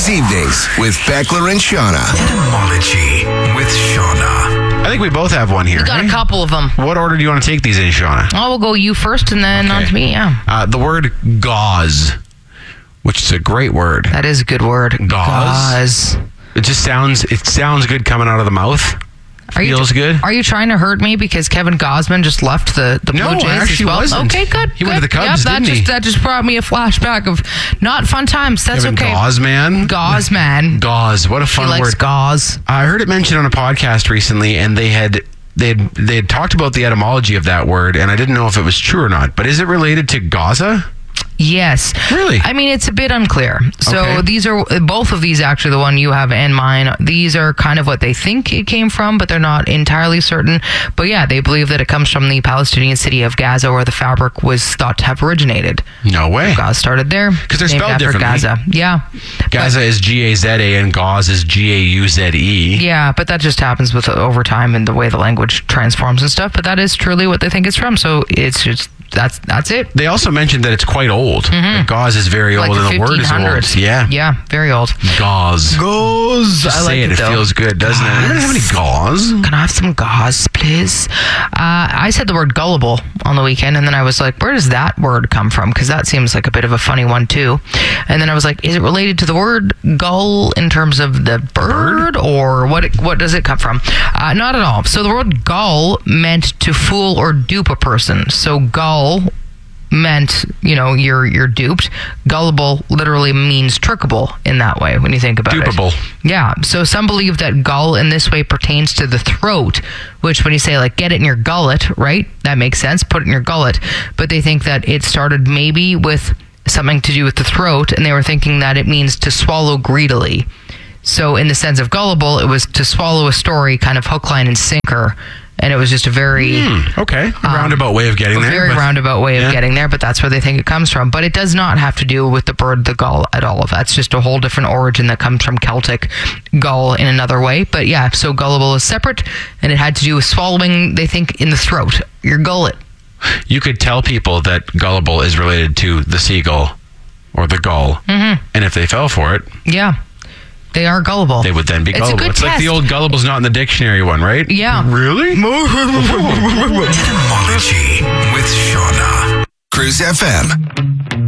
Weekdays evenings with Beckler and Shauna. Etymology with Shauna. I think we both have one here. We got a couple of them. What order do you want to take these in, Shauna? Oh, we'll go you first and then on to me, yeah. The word gauze, which is a great word. That is a good word. Gauze. It just sounds good coming out of the mouth. Feels good. Are you trying to hurt me because Kevin Gausman just left the Blue Jays actually as well? wasn't. Okay, good. He went to the Cubs, didn't he? That just brought me a flashback of not fun times. That's Kevin okay. Gausman. Gausman. Gauze. What a fun He likes word. gauze. I heard it mentioned on a podcast recently, and they had talked about the etymology of that word, and I didn't know if it was true or not. But is it related to Gaza? Yes. Really? I mean, it's a bit unclear. So Okay. these are both of these, actually, the one you have and mine. These are kind of what they think it came from, but they're not entirely certain. But yeah, they believe that it comes from the Palestinian city of Gaza, where the fabric was thought to have originated. No way. Gaza started there. 'Cause they're named spelled after differently. Gaza. Yeah. Gaza is Gaza and gauze is Gauze. Yeah, but that just happens with over time and the way the language transforms and stuff. But that is truly what they think it's from. So it's just that's it. They also mentioned that it's quite old. Like gauze is very Like old, the and the word is 1500s. old. Yeah. Yeah, very old. Gauze. Gauze. Just I like say it. It though. feels good, doesn't it? Anybody have any gauze? Can I have some gauze, please? I said the word gullible on the weekend, and then I was like, where does that word come from? Because that seems like a bit of a funny one, too. And then I was like, is it related to the word gull in terms of the bird? Or what does it come from? Not at all. So the word gull meant to fool or dupe a person. So gull meant, you're duped. Gullible literally means trickable in that way when you think about Dupable. it. Yeah. So some believe that gull in this way pertains to the throat, which when you say like get it in your gullet, right? That makes sense. Put it in your gullet. But they think that it started maybe with something to do with the throat, and they were thinking that it means to swallow greedily. So in the sense of gullible, it was to swallow a story kind of hook, line, and sinker. And it was just a very... Okay. A roundabout way of getting there. Very roundabout way of getting there, but that's where they think it comes from. But it does not have to do with the bird, the gull, at all. That's just a whole different origin that comes from Celtic gull in another way. But yeah, so gullible is separate, and it had to do with swallowing, they think, in the throat, your gullet. You could tell people that gullible is related to the seagull or the gull. Mm-hmm. And if they fell for it... Yeah. They are gullible. They would then be gullible. It's a good It's like the test. old gullible's not in the dictionary one, right? Yeah. Really? Etymology with Shauna. Cruise FM.